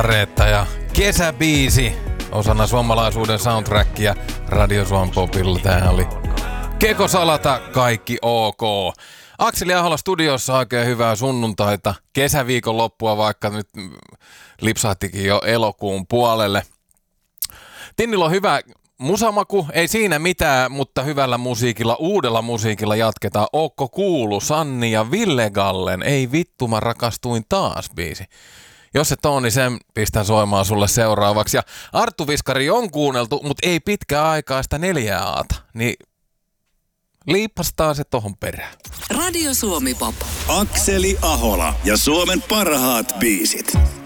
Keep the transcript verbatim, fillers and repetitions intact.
Reetta ja kesäbiisi osana suomalaisuuden soundtrackia Radio Suomen Popilla. Tää oli Keko Salata, kaikki ok. Akseli Ahola studiossa, oikein hyvää sunnuntaita. Kesäviikon loppua, vaikka nyt lipsahtikin jo elokuun puolelle. Tinnillä on hyvä musamaku, ei siinä mitään, mutta hyvällä musiikilla, uudella musiikilla jatketaan. Ootko kuulu Sanni ja Ville Gallen, ei vittu mä rakastuin taas biisi. Jos et ole, niin sen pistän soimaan sulle seuraavaksi. Ja Arttu Viskari on kuunneltu, mutta ei pitkää aikaa sitä neljää aata. Niin liippastaan se tohon perään. Radio Suomi Pop. Akseli Ahola ja Suomen parhaat biisit.